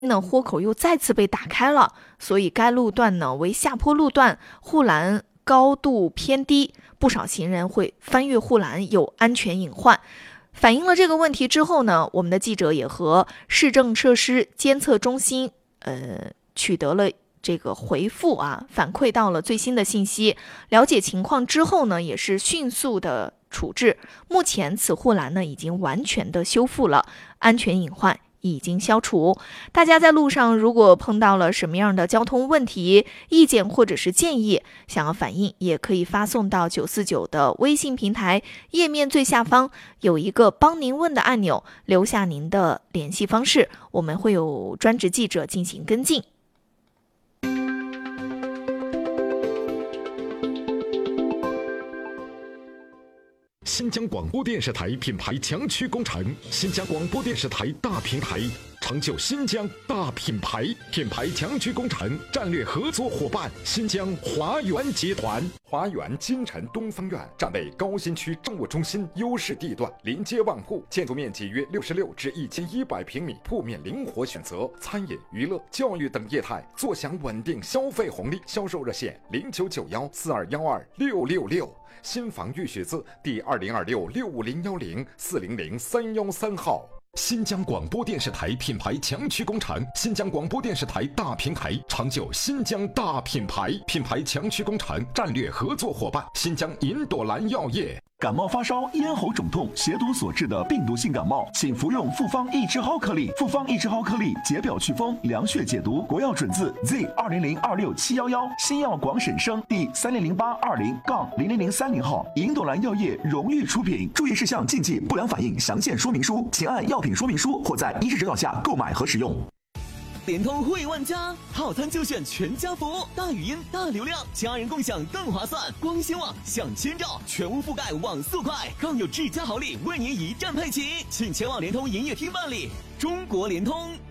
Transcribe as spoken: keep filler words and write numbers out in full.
呢，豁口又再次被打开了，所以该路段呢为下坡路段，护栏高度偏低，不少行人会翻越护栏，有安全隐患。反映了这个问题之后呢，我们的记者也和市政设施监测中心呃取得了这个回复啊，反馈到了最新的信息，了解情况之后呢，也是迅速的处置。目前此护栏呢已经完全的修复了，安全隐患已经消除。大家在路上如果碰到了什么样的交通问题、意见或者是建议，想要反映，也可以发送到九四九的微信平台页面最下方有一个帮您问的按钮，留下您的联系方式，我们会有专职记者进行跟进。 新疆广播电视台品牌强驱工程，新疆广播电视台大平台，成就新疆大品牌。品牌强驱工程战略合作伙伴：新疆华源集团。华源金城东方院站位高新区政务中心优势地段，临街万户，建筑面积约六十六至一千一百平米，铺面灵活选择，餐饮、娱乐、教育等业态，坐享稳定消费红利。销售热线：零九九幺四二幺二六六六。新房预许字第二零二六六五零幺零四零零三幺三号。新疆广播电视台品牌强驱工程，新疆广播电视台大平台，成就新疆大品牌。品牌强驱工程战略合作伙伴：新疆银朵兰药业。 感冒发烧、咽喉肿痛、血毒所致的病毒性感冒，请服用复方益智蒿颗粒。复方益智蒿颗粒解表祛风、凉血解毒，国药准字 Z 二零零二六七幺幺，新药广审生第三零零八二零杠零零零三零号，银朵兰药业荣誉出品。注意事项、禁忌、不良反应详见说明书，请按药品说明书或在医师指导下购买和使用。 联通会万家，套餐就选全家福，大语音、大流量，家人共享更划算。光纤网享千兆，全屋覆盖网速快，更有智家好礼为您一站配齐，请前往联通营业厅办理。中国联通。